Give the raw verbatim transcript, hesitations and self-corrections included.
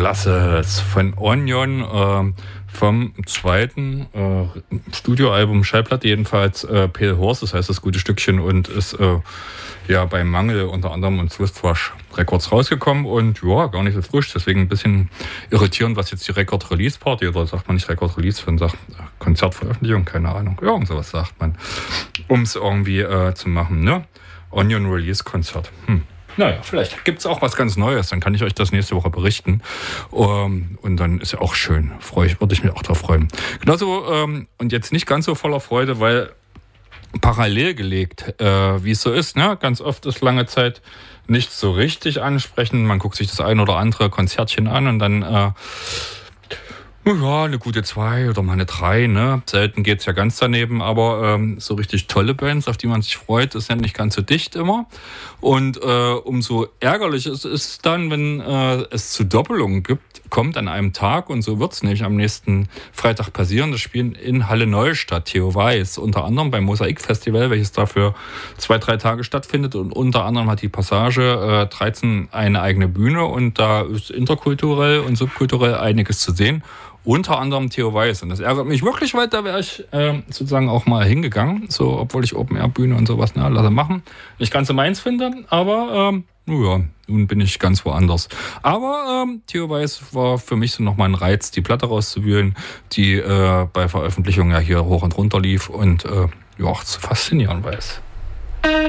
Lasses von Onion, äh, vom zweiten äh, Studioalbum, Schallplatte jedenfalls, äh, Pale Horse, das heißt das gute Stückchen, und ist äh, ja bei Mangel unter anderem und Swiftwash Records rausgekommen und ja, gar nicht so frisch, deswegen ein bisschen irritierend, was jetzt die Record-Release-Party, oder sagt man nicht Record-Release, sondern sagt Konzertveröffentlichung, keine Ahnung, irgend sowas sagt man, um es irgendwie äh, zu machen, ne? Onion Release-Konzert. Hm. Naja, vielleicht gibt es auch was ganz Neues, dann kann ich euch das nächste Woche berichten. Um, und dann ist ja auch schön, freue ich, würde ich mich auch drauf freuen. Genauso, ähm, und jetzt nicht ganz so voller Freude, weil parallel gelegt, äh, wie es so ist, ne? Ganz oft ist lange Zeit nicht so richtig ansprechen. Man guckt sich das ein oder andere Konzertchen an und dann äh, ja, eine gute zwei oder mal eine drei, ne? Selten geht's ja ganz daneben, aber ähm, so richtig tolle Bands, auf die man sich freut, ist ja nicht ganz so dicht immer. Und äh, umso ärgerlicher ist es dann, wenn äh, es zu Doppelungen gibt, kommt an einem Tag, und so wird's nämlich am nächsten Freitag passieren. Das Spielen in Halle Neustadt, Theo Weiß, unter anderem beim Mosaik-Festival, welches dafür zwei, drei Tage stattfindet, und unter anderem hat die Passage äh, dreizehn eine eigene Bühne, und da ist interkulturell und subkulturell einiges zu sehen. Unter anderem Theo Weiß. Und das ärgert mich wirklich, weil da wäre ich äh, sozusagen auch mal hingegangen. So, obwohl ich Open-Air-Bühne und sowas, ne, lasse machen. Nicht ganz so meins finde, aber ähm, ja, nun bin ich ganz woanders. Aber ähm, Theo Weiß war für mich so nochmal ein Reiz, die Platte rauszuwühlen, die äh, bei Veröffentlichung ja hier hoch und runter lief und äh, ja, zu faszinieren weiß.